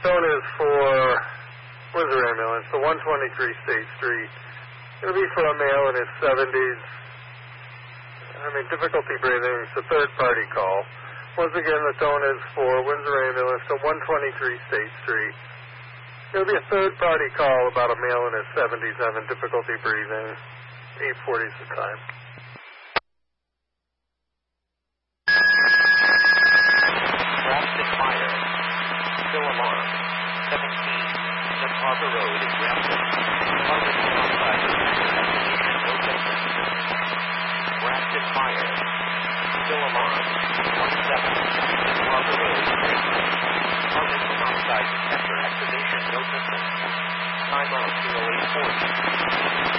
tone is for Windsor Ambulance, the 123 State Street. It'll be for a male in his 70s. Difficulty breathing. It's a third-party call. Once again, the tone is for Windsor Ambulance, the 123 State Street. It'll be a third-party call about a male in his 70s having difficulty breathing. 8:40 is the time. Grafton Fire. Still alarm. 17. Sun Harbor Road is Grafton. Target outside the investigation. No difference. Grafton Fire. Still alarm. 17. Sun Harbor Road is Grafton. Target outside detector activation. No difference. Time out 0840.